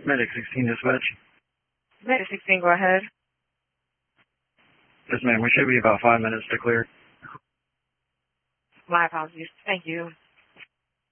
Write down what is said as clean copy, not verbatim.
Medic 16 dispatch. Medic 16, go ahead. Yes, ma'am. We should be about 5 minutes to clear. My apologies. Thank you.